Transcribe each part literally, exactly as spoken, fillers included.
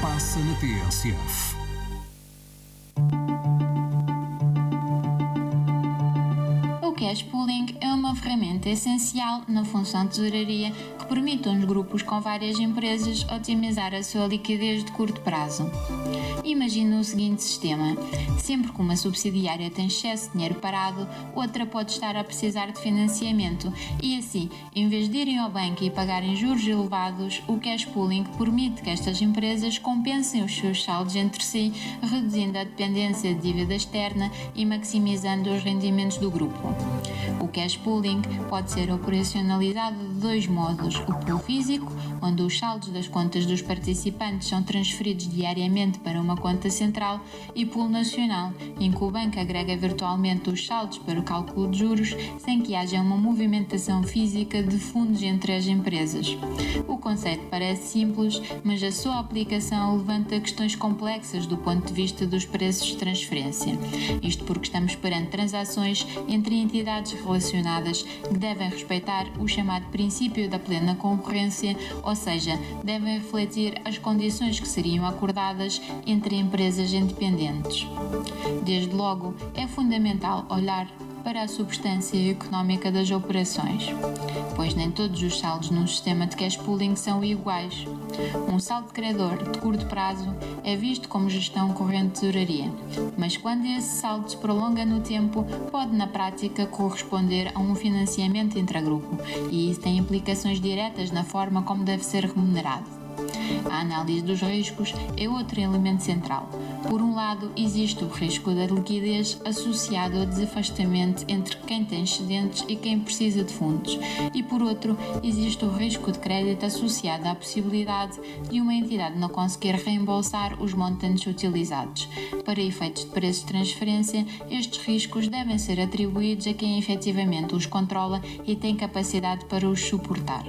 passa na T S F. O cash pooling é uma ferramenta essencial na função de tesouraria que permite aos grupos com várias empresas otimizar a sua liquidez de curto prazo. Imagina o seguinte sistema: sempre que uma subsidiária tem excesso de dinheiro parado, outra pode estar a precisar de financiamento e assim, em vez de irem ao banco e pagarem juros elevados, o cash pooling permite que estas empresas compensem os seus saldos entre si, reduzindo a dependência de dívida externa e maximizando os rendimentos do grupo. O cash pooling pode ser operacionalizado de dois modos: o pool físico, onde os saldos das contas dos participantes são transferidos diariamente para uma conta central, e pool nacional, em que o banco agrega virtualmente os saldos para o cálculo de juros sem que haja uma movimentação física de fundos entre as empresas. O conceito parece simples, mas a sua aplicação levanta questões complexas do ponto de vista dos preços de transferência. Isto porque estamos perante transações entre entidades relacionadas que devem respeitar o chamado princípio da plena concorrência, ou seja, devem refletir as condições que seriam acordadas entre empresas independentes. Desde logo, é fundamental olhar para a substância económica das operações, pois nem todos os saldos num sistema de cash pooling são iguais. Um saldo de credor de curto prazo é visto como gestão corrente de tesouraria, mas quando esse saldo se prolonga no tempo, pode na prática corresponder a um financiamento intragrupo, e isso tem implicações diretas na forma como deve ser remunerado. A análise dos riscos é outro elemento central. Por um lado, existe o risco da liquidez associado ao desafastamento entre quem tem excedentes e quem precisa de fundos, e por outro, existe o risco de crédito associado à possibilidade de uma entidade não conseguir reembolsar os montantes utilizados. Para efeitos de preço de transferência, estes riscos devem ser atribuídos a quem efetivamente os controla e tem capacidade para os suportar.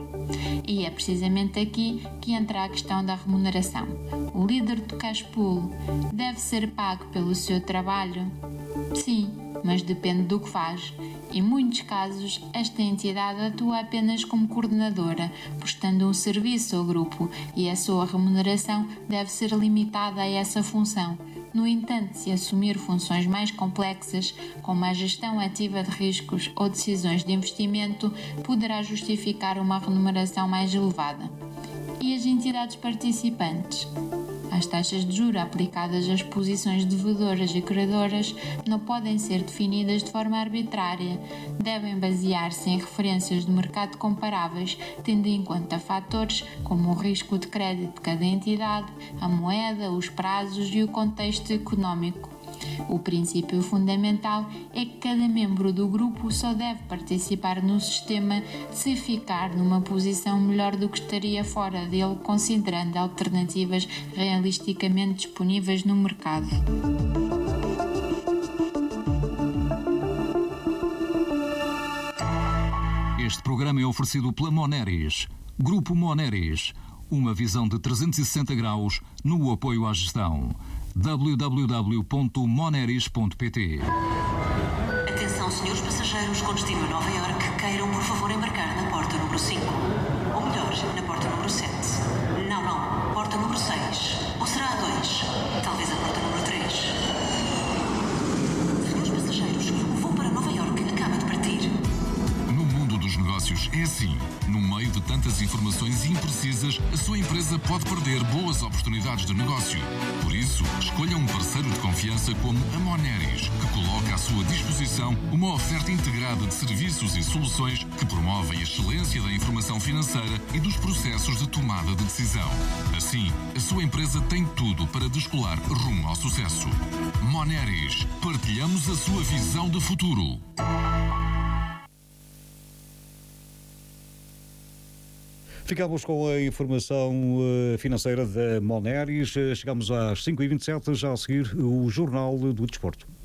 E é precisamente aqui que entra a questão da remuneração. O líder do cash pool deve ser pago pelo seu trabalho? Sim, mas depende do que faz. Em muitos casos, esta entidade atua apenas como coordenadora, prestando um serviço ao grupo, e a sua remuneração deve ser limitada a essa função. No entanto, se assumir funções mais complexas, como a gestão ativa de riscos ou decisões de investimento, poderá justificar uma remuneração mais elevada. E as entidades participantes? As taxas de juros aplicadas às posições devedoras e credoras não podem ser definidas de forma arbitrária. Devem basear-se em referências de mercado comparáveis, tendo em conta fatores como o risco de crédito de cada entidade, a moeda, os prazos e o contexto económico. O princípio fundamental é que cada membro do grupo só deve participar no sistema se ficar numa posição melhor do que estaria fora dele, considerando alternativas realisticamente disponíveis no mercado. Este programa é oferecido pela Moneris. Grupo Moneris. Uma visão de trezentos e sessenta graus no apoio à gestão. w w w ponto moneris ponto p t. Atenção, senhores passageiros com destino a Nova Iorque, queiram por favor embarcar na porta número cinco. Ou melhor, na porta número sete. Não, não, porta número seis. Ou será a dois? Talvez a porta número três. Senhores passageiros, o voo para Nova Iorque acaba de partir. No mundo dos negócios é assim. No meio de tantas informações imprecisas, a sua empresa pode perder boas oportunidades de negócio. Por isso, escolha um parceiro de confiança como a Moneris, que coloca à sua disposição uma oferta integrada de serviços e soluções que promovem a excelência da informação financeira e dos processos de tomada de decisão. Assim, a sua empresa tem tudo para descolar rumo ao sucesso. Moneris, partilhamos a sua visão de futuro. Ficamos com a informação financeira da Moneris. Chegamos às cinco e vinte e sete, já a seguir o Jornal do Desporto.